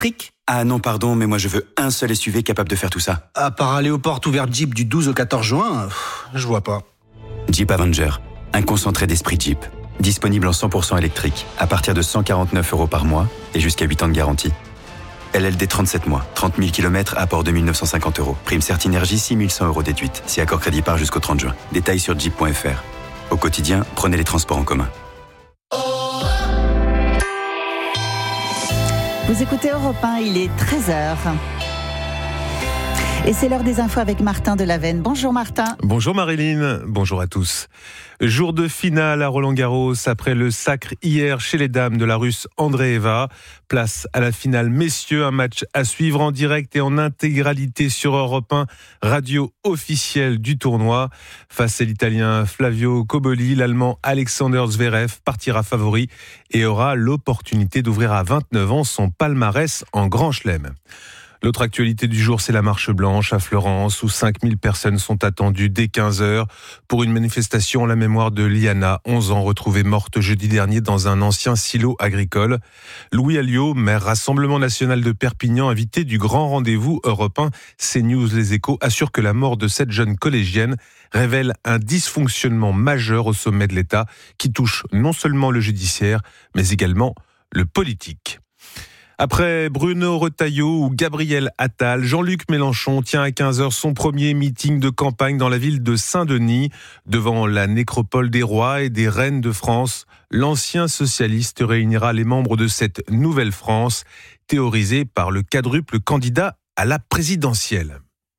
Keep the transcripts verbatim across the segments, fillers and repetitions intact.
électrique ? Ah non, pardon, mais moi je veux un seul S U V capable de faire tout ça. À part aller aux portes ouvertes Jeep du douze au quatorze juin, pff, je vois pas. Jeep Avenger, un concentré d'esprit Jeep. Disponible en cent pour cent électrique, à partir de cent quarante-neuf euros par mois et jusqu'à huit ans de garantie. L L D trente-sept mois, trente mille kilomètres, apport deux mille neuf cent cinquante euros. Prime Certinergie, six mille cent euros déduite. Si accord crédit part jusqu'au trente juin. Détails sur jeep point f r. Au quotidien, prenez les transports en commun. Vous écoutez Europe un, il est treize heures. Et c'est l'heure des infos avec Martin Delavenne. Bonjour Martin. Bonjour Marilyn, bonjour à tous. Jour de finale à Roland-Garros après le sacre hier chez les dames de la Russe Andreeva. Place à la finale messieurs, un match à suivre en direct et en intégralité sur Europe un, radio officielle du tournoi. Face à l'Italien Flavio Cobolli, l'Allemand Alexander Zverev partira favori et aura l'opportunité d'ouvrir à vingt-neuf ans son palmarès en Grand Chelem. L'autre actualité du jour, c'est la marche blanche à Florence, où cinq mille personnes sont attendues dès quinze heures pour une manifestation en la mémoire de Liana, onze ans, retrouvée morte jeudi dernier dans un ancien silo agricole. Louis Alliot, maire Rassemblement National de Perpignan, invité du grand rendez-vous Europe un, CNews Les Échos, assure que la mort de cette jeune collégienne révèle un dysfonctionnement majeur au sommet de l'État qui touche non seulement le judiciaire, mais également le politique. Après Bruno Retailleau ou Gabriel Attal, Jean-Luc Mélenchon tient à quinze heures son premier meeting de campagne dans la ville de Saint-Denis. Devant la nécropole des rois et des reines de France, l'ancien socialiste réunira les membres de cette nouvelle France, théorisée par le quadruple candidat à la présidentielle.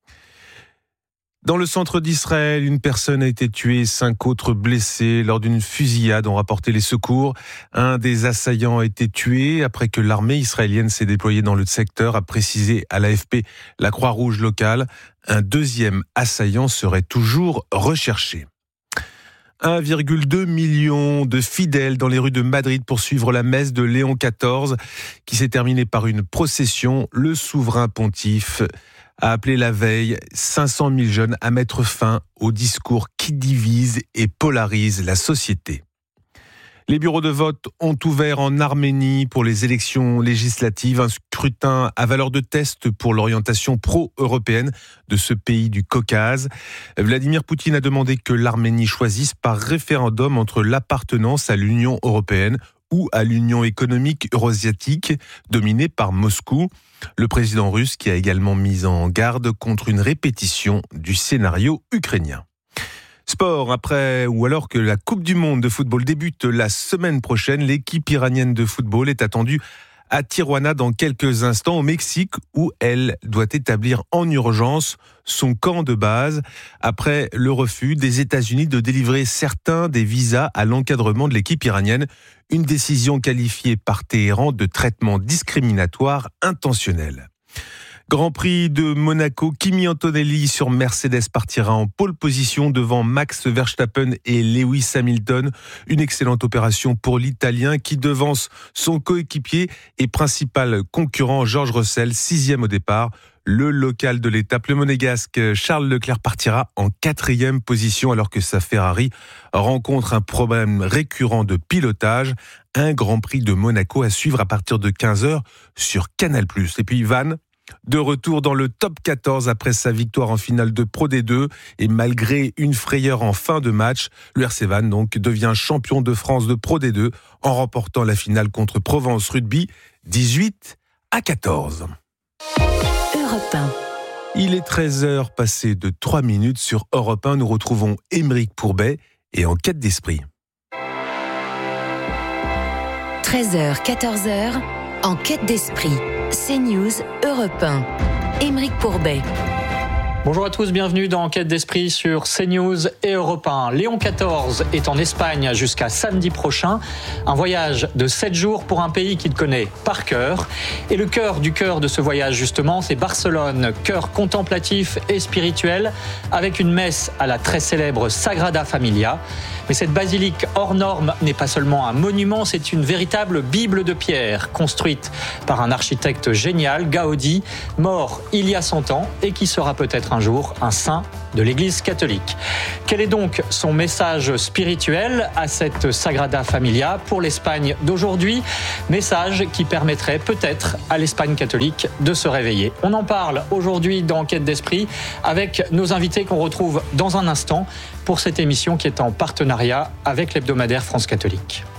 Dans le centre d'Israël, une personne a été tuée, cinq autres blessés lors d'une fusillade, ont rapporté les secours. Un des assaillants a été tué après que l'armée israélienne s'est déployée dans le secteur, a précisé à l'A F P la Croix-Rouge locale. Un deuxième assaillant serait toujours recherché. un virgule deux million de fidèles dans les rues de Madrid pour suivre la messe de Léon quatorze, qui s'est terminée par une procession. Le souverain pontife a appelé la veille cinq cent mille jeunes à mettre fin au discours qui divise et polarise la société. Les bureaux de vote ont ouvert en Arménie pour les élections législatives, un scrutin à valeur de test pour l'orientation pro-européenne de ce pays du Caucase. Vladimir Poutine a demandé que l'Arménie choisisse par référendum entre l'appartenance à l'Union européenne ou à l'Union économique eurasiatique dominée par Moscou. Le président russe qui a également mis en garde contre une répétition du scénario ukrainien. Sport, après ou alors que la Coupe du Monde de football débute la semaine prochaine, l'équipe iranienne de football est attendue à Tijuana dans quelques instants au Mexique où elle doit établir en urgence son camp de base après le refus des États-Unis de délivrer certains des visas à l'encadrement de l'équipe iranienne. Une décision qualifiée par Téhéran de traitement discriminatoire intentionnel. Grand Prix de Monaco, Kimi Antonelli sur Mercedes partira en pole position devant Max Verstappen et Lewis Hamilton. Une excellente opération pour l'Italien qui devance son coéquipier et principal concurrent George Russell, sixième au départ. Le local de l'étape, le monégasque Charles Leclerc partira en quatrième position alors que sa Ferrari rencontre un problème récurrent de pilotage. Un Grand Prix de Monaco à suivre à partir de quinze heures sur Canal plus. Et puis Vannes, de retour dans le top quatorze après sa victoire en finale de Pro D deux et malgré une frayeur en fin de match, le R C Vannes donc devient champion de France de Pro D deux en remportant la finale contre Provence Rugby dix-huit à quatorze. Europe un. Il est treize heures passées de trois minutes sur Europe un. Nous retrouvons Aymeric Pourbet et En quête d'esprit. treize heures, quatorze heures, En quête d'esprit. CNews Europe un. Aymeric Pourbet. Bonjour à tous, bienvenue dans Enquête d'Esprit sur CNews et Europe un. Léon quatorze est en Espagne jusqu'à samedi prochain. Un voyage de sept jours pour un pays qu'il connaît par cœur. Et le cœur du cœur de ce voyage, justement, c'est Barcelone. Cœur contemplatif et spirituel, avec une messe à la très célèbre Sagrada Familia. Mais cette basilique hors norme n'est pas seulement un monument, c'est une véritable Bible de pierre, construite par un architecte génial, Gaudi, mort il y a cent ans et qui sera peut-être un jour un saint de l'Église catholique. Quel est donc son message spirituel à cette Sagrada Familia pour l'Espagne d'aujourd'hui? Message qui permettrait peut-être à l'Espagne catholique de se réveiller. On en parle aujourd'hui dans Quête d'Esprit avec nos invités qu'on retrouve dans un instant pour cette émission qui est en partenariat avec l'hebdomadaire France Catholique.